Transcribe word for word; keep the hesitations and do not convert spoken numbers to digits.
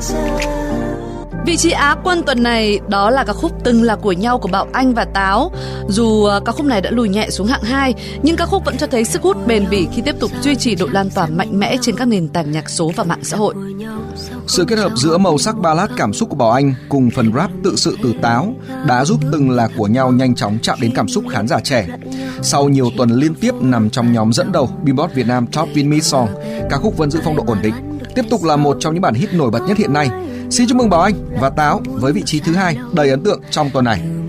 Vị trí Á quân tuần này đó là ca khúc Từng Là Của Nhau của Bảo Anh và Táo. Dù ca khúc này đã lùi nhẹ xuống hạng hai, nhưng ca khúc vẫn cho thấy sức hút bền bỉ khi tiếp tục duy trì độ lan tỏa mạnh mẽ trên các nền tảng nhạc số và mạng xã hội. Sự kết hợp giữa màu sắc ballad cảm xúc của Bảo Anh cùng phần rap tự sự từ Táo đã giúp Từng Là Của Nhau nhanh chóng chạm đến cảm xúc khán giả trẻ. Sau nhiều tuần liên tiếp nằm trong nhóm dẫn đầu Billboard Việt Nam Top Vinmix Song, ca khúc vẫn giữ phong độ ổn định, tiếp tục là một trong những bản hit nổi bật nhất hiện nay. Xin chúc mừng Bảo Anh và Táo với vị trí thứ hai đầy ấn tượng trong tuần này.